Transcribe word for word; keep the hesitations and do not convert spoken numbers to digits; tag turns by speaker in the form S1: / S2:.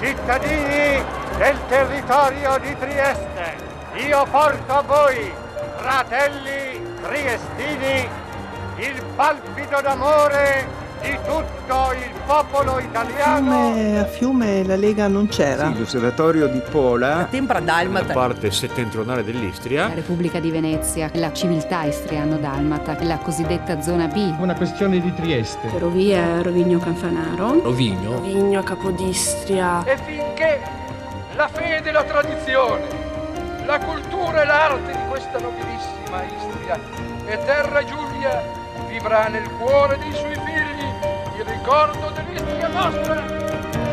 S1: Cittadini del territorio di Trieste, io porto a voi, fratelli triestini, il palpito d'amore di tutto il popolo italiano.
S2: Fiume, a Fiume la Lega non c'era.
S3: Sì, l'osservatorio di Pola,
S4: la tempra dalmata,
S5: la parte settentrionale dell'Istria,
S6: la Repubblica di Venezia, la civiltà istriano-dalmata, la cosiddetta zona B,
S7: una questione di Trieste,
S8: Ferrovia Rovigno-Canfanaro,
S5: Rovigno,
S8: Rovigno Capodistria.
S9: E finché la fede e la tradizione, la cultura e l'arte di questa nobilissima Istria e terra Giulia vivrà nel cuore dei suoi figli il ricordo dell'Istria nostra.